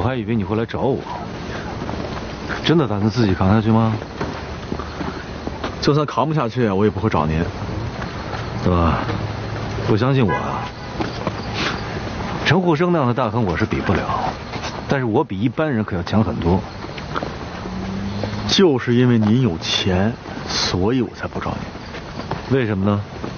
还以为你会来找我。真的打算自己扛下去吗？ 就算扛不下去，我也不会找您。 对吧？不相信我啊？陈护生那样的大亨我是比不了，但是我比一般人可要强很多。 就是因为您有钱，所以我才不找您。 为什么呢？